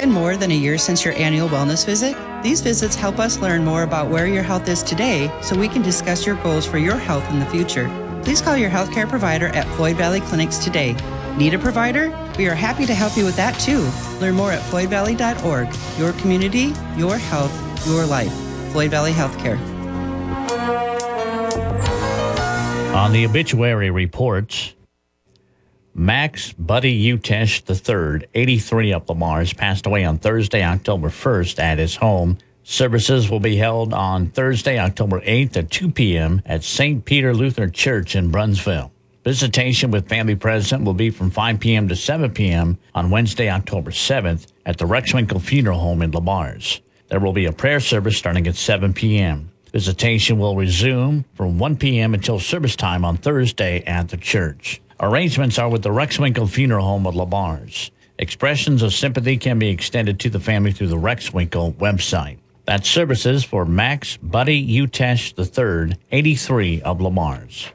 been more than a year since your annual wellness visit? These visits help us learn more about where your health is today so we can discuss your goals for your health in the future. Please call your healthcare provider at Floyd Valley Clinics today. Need a provider? We are happy to help you with that too. Learn more at floydvalley.org. Your community, your health, your life. Floyd Valley Healthcare. On the obituary reports, Max Buddy Utesh III, 83 of Lamar's, passed away on Thursday, October 1st at his home. Services will be held on Thursday, October 8th at 2 p.m. at St. Peter Lutheran Church in Brunsville. Visitation with family present will be from 5 p.m. to 7 p.m. on Wednesday, October 7th at the Rexwinkle Funeral Home in Lamar's. There will be a prayer service starting at 7 p.m. Visitation will resume from 1 p.m. until service time on Thursday at the church. Arrangements are with the Rexwinkle Funeral Home of Lamar's. Expressions of sympathy can be extended to the family through the Rexwinkle website. That's services for Max Buddy Utesh III, 83 of Lamar's.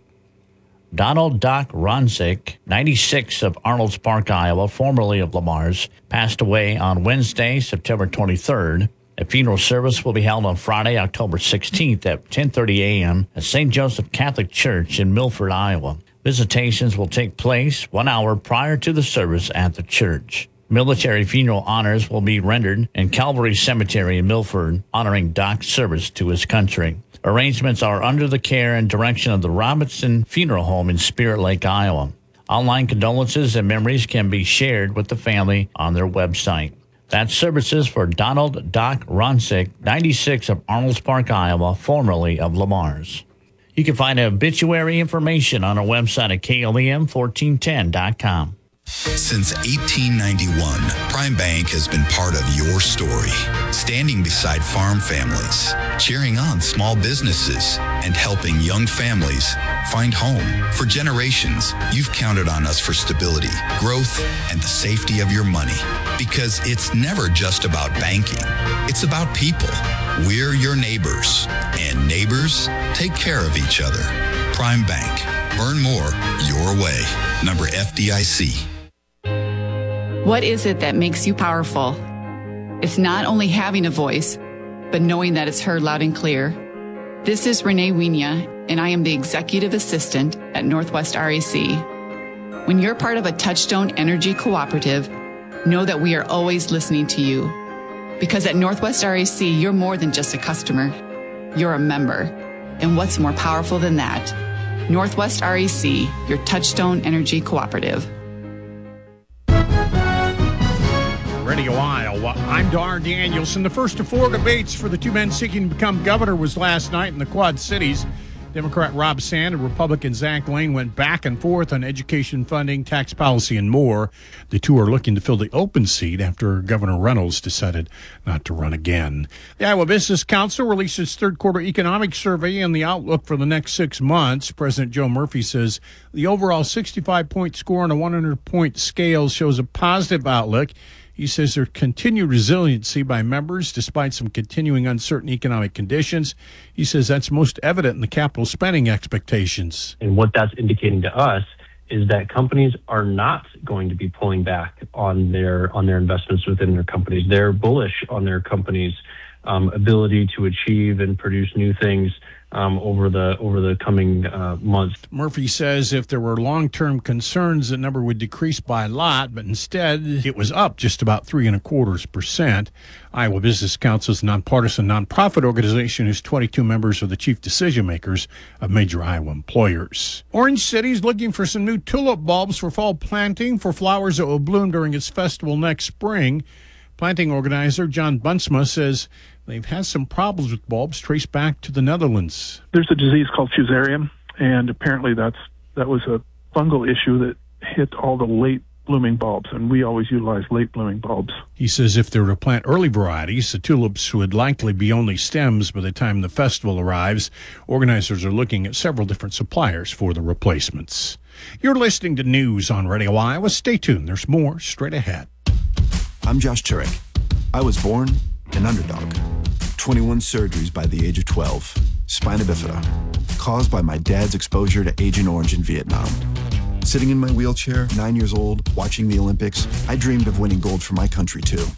Donald Doc Ronzik, 96 of Arnolds Park, Iowa, formerly of Lamar's, passed away on Wednesday, September 23rd. A funeral service will be held on Friday, October 16th at 10:30 a.m. at St. Joseph Catholic Church in Milford, Iowa. Visitations will take place 1 hour prior to the service at the church. Military funeral honors will be rendered in Calvary Cemetery in Milford, honoring Doc's service to his country. Arrangements are under the care and direction of the Robinson Funeral Home in Spirit Lake, Iowa. Online condolences and memories can be shared with the family on their website. That's services for Donald Doc Ronzik, 96 of Arnolds Park, Iowa, formerly of Lamar's. You can find obituary information on our website at KLEM1410.com. Since 1891, Prime Bank has been part of your story, standing beside farm families, cheering on small businesses, and helping young families find home. For generations, you've counted on us for stability, growth, and the safety of your money. Because it's never just about banking. It's about people. We're your neighbors, and neighbors take care of each other. Prime Bank. Earn more your way. Member FDIC. What is it that makes you powerful? It's not only having a voice, but knowing that it's heard loud and clear. This is Renee Wienia, and I am the Executive Assistant at Northwest REC. When you're part of a Touchstone Energy Cooperative, know that we are always listening to you. Because at Northwest REC, you're more than just a customer. You're a member. And what's more powerful than that? Northwest REC, your Touchstone Energy Cooperative. Radio Iowa. I'm Dar Danielson. The first of four debates for the two men seeking to become governor was last night in the Quad Cities. Democrat Rob Sand and Republican Zach Lane went back and forth on education funding, tax policy, and more. The two are looking to fill the open seat after Governor Reynolds decided not to run again. The Iowa Business Council released its third quarter economic survey and the outlook for the next 6 months. President Joe Murphy says the overall 65-point score on a 100-point scale shows a positive outlook. He says there's continued resiliency by members despite some continuing uncertain economic conditions. He says that's most evident in the capital spending expectations. And what that's indicating to us is that companies are not going to be pulling back on their investments within their companies. They're bullish on their companies' ability to achieve and produce new things over the coming months. Murphy says if there were long-term concerns, the number would decrease by a lot, but instead it was up just about 3.25%. Iowa Business Council is a nonpartisan nonprofit organization whose 22 members are the chief decision makers of major Iowa employers. Orange City is looking for some new tulip bulbs for fall planting for flowers that will bloom during its festival next spring. Planting organizer John Bunsma says they've had some problems with bulbs traced back to the Netherlands. There's a disease called fusarium, and apparently that was a fungal issue that hit all the late blooming bulbs, and we always utilize late blooming bulbs. He says if they were to plant early varieties, the tulips would likely be only stems by the time the festival arrives. Organizers are looking at several different suppliers for the replacements. You're listening to News on Radio Iowa. Stay tuned. There's more straight ahead. I'm Josh Turek. I was born an underdog. 21 surgeries by the age of 12. Spina bifida, caused by my dad's exposure to Agent Orange in Vietnam. Sitting in my wheelchair, 9 years old, watching the Olympics, I dreamed of winning gold for my country too.